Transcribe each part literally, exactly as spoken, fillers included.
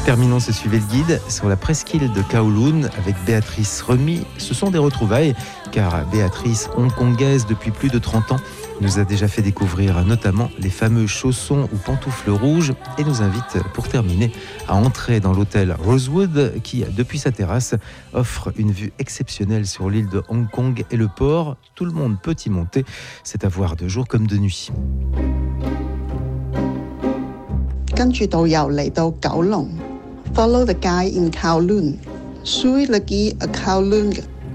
Terminons ce Suivez le guide sur la presqu'île de Kowloon avec Béatrice Remy. Ce sont des retrouvailles car Béatrice, hongkongaise depuis plus de trente ans, nous a déjà fait découvrir notamment les fameux chaussons ou pantoufles rouges et nous invite pour terminer à entrer dans l'hôtel Rosewood qui, depuis sa terrasse, offre une vue exceptionnelle sur l'île de Hong Kong et le port. Tout le monde peut y monter, c'est à voir de jour comme de nuit. 跟住導遊嚟到九龍 ，follow the guide in Kowloon， suivre le guide à Kowloon。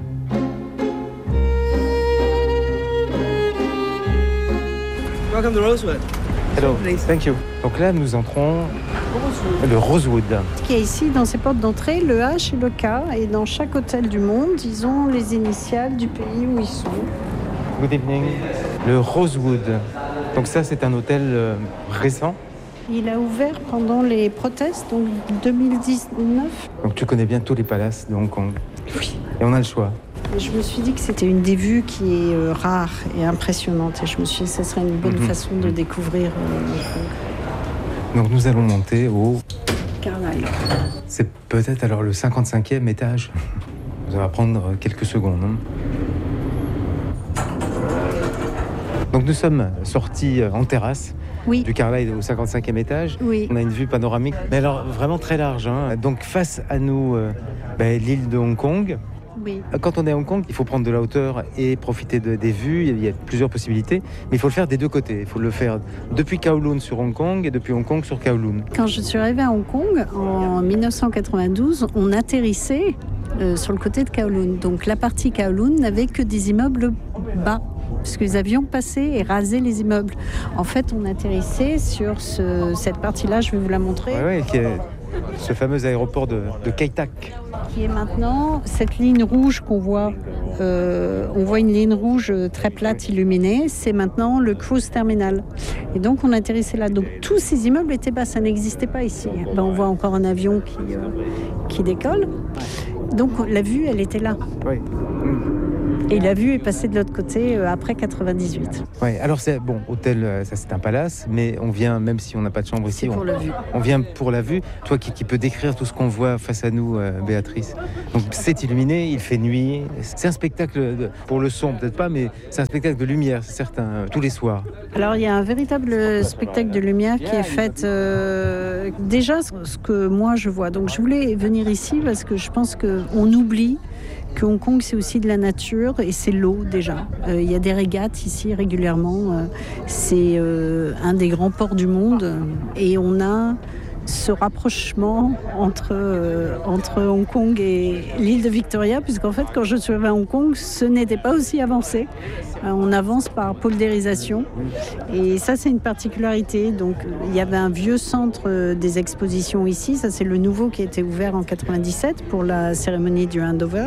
Welcome to Rosewood. Hello, thank you. Donc là, nous entrons le Rosewood. Ce qu'il y a ici, dans ces portes d'entrée, le H et le K, et dans chaque hôtel du monde, ils ont les initiales du pays où ils sont. Good evening. Le Rosewood. Donc ça, c'est un hôtel euh, récent. Il a ouvert pendant les protestes, donc deux mille dix-neuf. Donc tu connais bien tous les palaces de Hong Kong. Oui. Et on a le choix. Et je me suis dit que c'était une des vues qui est euh, rare et impressionnante. Et je me suis dit que ce serait une bonne mm-hmm. façon de découvrir euh, Hong Kong. Donc nous allons monter au... Carlyle. C'est peut-être alors le cinquante-cinquième étage. Ça va prendre quelques secondes. Hein. Donc nous sommes sortis en terrasse. Oui. Du Carlyle au cinquante-cinquième étage. Oui. On a une vue panoramique, mais alors vraiment très large. Hein. Donc face à nous, euh, ben, l'île de Hong Kong. Oui. Quand on est à Hong Kong, il faut prendre de la hauteur et profiter de, des vues. Il y a plusieurs possibilités, mais il faut le faire des deux côtés. Il faut le faire depuis Kowloon sur Hong Kong et depuis Hong Kong sur Kowloon. Quand je suis arrivée à Hong Kong en dix-neuf cent quatre-vingt-douze, on atterrissait euh, sur le côté de Kowloon. Donc la partie Kowloon n'avait que des immeubles bas, parce que les avions passaient et rasaient les immeubles. En fait, on atterrissait sur ce, cette partie-là, je vais vous la montrer. Oui, oui, qui est ce fameux aéroport de, de Kai Tak. Qui est maintenant cette ligne rouge qu'on voit. Euh, on voit une ligne rouge très plate illuminée. C'est maintenant le cruise terminal. Et donc, on atterrissait là. Donc, tous ces immeubles étaient bas. Ça n'existait pas ici. Ben, on voit encore un avion qui, euh, qui décolle. Donc, la vue, elle était là. Oui. Et la vue est passée de l'autre côté euh, après quatre-vingt-dix-huit. Ouais, alors c'est bon, hôtel, ça c'est un palace, mais on vient, même si on n'a pas de chambre ici, c'est pour on, la vue. on vient pour la vue. Toi qui, qui peux décrire tout ce qu'on voit face à nous, euh, Béatrice. Donc c'est illuminé, il fait nuit. C'est un spectacle de, pour le son, peut-être pas, mais c'est un spectacle de lumière, c'est certain, euh, tous les soirs. Alors il y a un véritable spectacle de lumière qui est fait euh, déjà ce que moi je vois. Donc je voulais venir ici parce que je pense qu'on oublie que Hong Kong, c'est aussi de la nature et c'est l'eau déjà. Il euh, y a des régates ici régulièrement. Euh, c'est euh, un des grands ports du monde et on a ce rapprochement entre, euh, entre Hong Kong et l'île de Victoria, puisqu'en fait, quand je suis arrivée à Hong Kong, ce n'était pas aussi avancé. Euh, on avance par poldérisation. Et ça, c'est une particularité. Donc, il y avait un vieux centre euh, des expositions ici. Ça, c'est le nouveau qui a été ouvert en quatre-vingt-dix-sept pour la cérémonie du handover.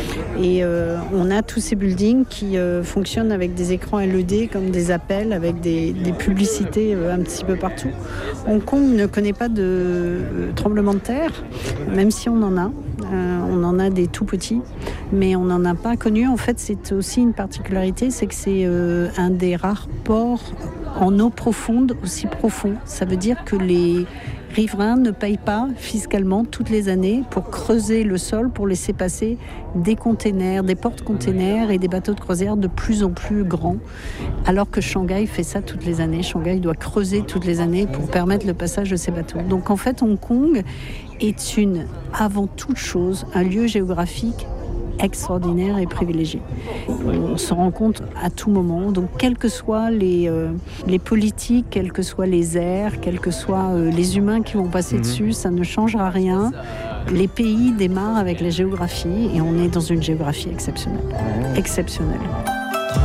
Et euh, on a tous ces buildings qui euh, fonctionnent avec des écrans L E D, comme des appels, avec des, des publicités euh, un petit peu partout. Hong Kong ne connaît pas de de tremblements de terre, même si on en a. Euh, on en a des tout petits, mais on n'en a pas connu. En fait, c'est aussi une particularité, c'est que c'est euh, un des rares ports en eau profonde aussi profond. Ça veut dire que les riverains ne payent pas fiscalement toutes les années pour creuser le sol, pour laisser passer des containers, des porte-containers et des bateaux de croisière de plus en plus grands, alors que Shanghai fait ça toutes les années. Shanghai doit creuser toutes les années pour permettre le passage de ces bateaux. Donc en fait, Hong Kong est une, avant toute chose, un lieu géographique extraordinaire et privilégié. On se rend compte à tout moment. Donc, quels que soient les, euh, les politiques, quels que soient les airs, quels que soient euh, les humains qui vont passer mmh. dessus, ça ne changera rien. Les pays démarrent avec la géographie et on est dans une géographie exceptionnelle. Exceptionnelle.